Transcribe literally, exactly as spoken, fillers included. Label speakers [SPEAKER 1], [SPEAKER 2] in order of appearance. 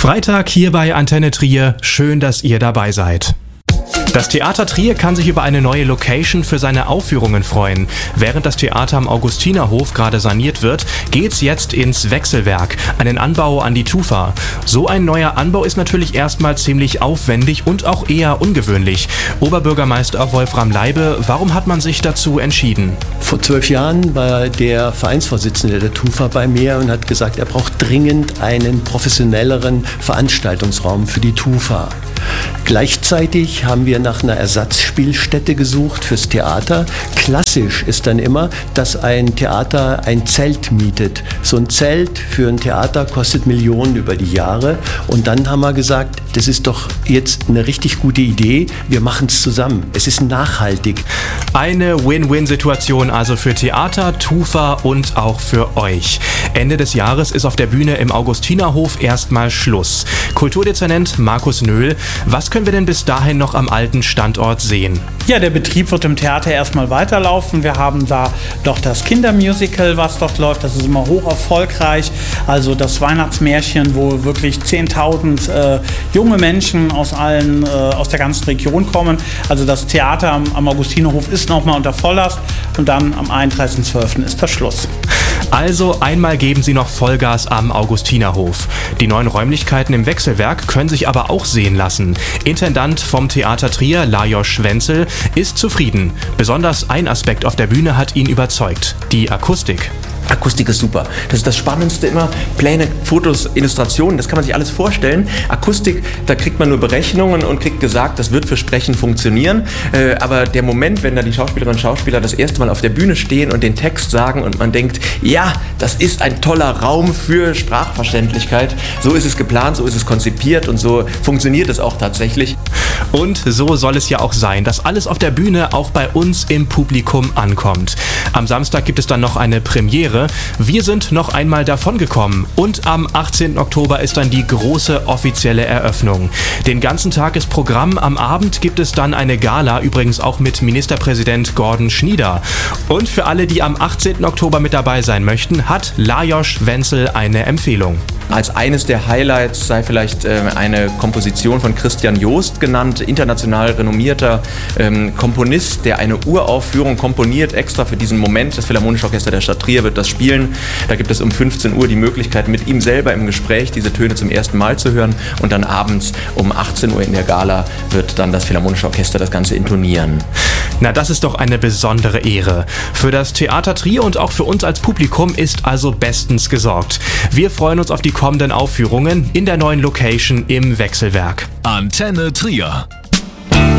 [SPEAKER 1] Freitag hier bei Antenne Trier. Schön, dass ihr dabei seid. Das Theater Trier kann sich über eine neue Location für seine Aufführungen freuen. Während das Theater am Augustinerhof gerade saniert wird, geht's jetzt ins Wechselwerk, einen Anbau an die Tufa. So ein neuer Anbau ist natürlich erstmal ziemlich aufwendig und auch eher ungewöhnlich. Oberbürgermeister Wolfram Leibe, warum hat man sich dazu entschieden?
[SPEAKER 2] Vor zwölf Jahren war der Vereinsvorsitzende der Tufa bei mir und hat gesagt, er braucht dringend einen professionelleren Veranstaltungsraum für die Tufa. Gleichzeitig haben wir nach einer Ersatzspielstätte gesucht fürs Theater. Klassisch ist dann immer, dass ein Theater ein Zelt mietet. So ein Zelt für ein Theater kostet Millionen über die Jahre. Und dann haben wir gesagt, das ist doch jetzt eine richtig gute Idee. Wir machen es zusammen. Es ist nachhaltig.
[SPEAKER 1] Eine Win-Win-Situation also für Theater, Tufa und auch für euch. Ende des Jahres ist auf der Bühne im Augustinerhof erstmal Schluss. Kulturdezernent Markus Nöhl, was können wir denn bis dahin noch am alten Standort sehen?
[SPEAKER 3] Ja, der Betrieb wird im Theater erstmal weiterlaufen. Wir haben da doch das Kindermusical, was dort läuft. Das ist immer hoch erfolgreich. Also das Weihnachtsmärchen, wo wirklich zehntausend äh, junge Menschen aus allen, äh, aus der ganzen Region kommen. Also das Theater am, am Augustinerhof ist nochmal unter Volllast und dann am einunddreißigsten zwölften ist das Schluss.
[SPEAKER 1] Also einmal geben Sie noch Vollgas am Augustinerhof. Die neuen Räumlichkeiten im Wechselwerk können sich aber auch sehen lassen. Intendant vom Theater Trier, Lajos Wenzel, ist zufrieden. Besonders ein Aspekt auf der Bühne hat ihn überzeugt: die Akustik.
[SPEAKER 4] Akustik ist super. Das ist das Spannendste immer. Pläne, Fotos, Illustrationen, das kann man sich alles vorstellen. Akustik, da kriegt man nur Berechnungen und kriegt gesagt, das wird für Sprechen funktionieren. Äh, aber der Moment, wenn da die Schauspielerinnen und Schauspieler das erste Mal auf der Bühne stehen und den Text sagen und man denkt, ja, das ist ein toller Raum für Sprachverständlichkeit. So ist es geplant, so ist es konzipiert und so funktioniert es auch tatsächlich.
[SPEAKER 1] Und so soll es ja auch sein, dass alles auf der Bühne auch bei uns im Publikum ankommt. Am Samstag gibt es dann noch eine Premiere. Wir sind noch einmal davongekommen und am achtzehnten Oktober ist dann die große offizielle Eröffnung. Den ganzen Tag ist Programm, am Abend gibt es dann eine Gala, übrigens auch mit Ministerpräsident Gordon Schnieder. Und für alle, die am achtzehnten Oktober mit dabei sein möchten, hat Lajos Wenzel eine Empfehlung.
[SPEAKER 4] Als eines der Highlights sei vielleicht äh, eine Komposition von Christian Joost genannt, international renommierter ähm, Komponist, der eine Uraufführung komponiert, extra für diesen Moment. Das Philharmonische Orchester der Stadt Trier wird das spielen. Da gibt es um fünfzehn Uhr die Möglichkeit, mit ihm selber im Gespräch diese Töne zum ersten Mal zu hören. Und dann abends um achtzehn Uhr in der Gala wird dann das Philharmonische Orchester das Ganze intonieren.
[SPEAKER 1] Na, das ist doch eine besondere Ehre. Für das Theater Trier und auch für uns als Publikum ist also bestens gesorgt. Wir freuen uns auf die kommenden Aufführungen in der neuen Location im Wechselwerk.
[SPEAKER 5] Antenne Trier.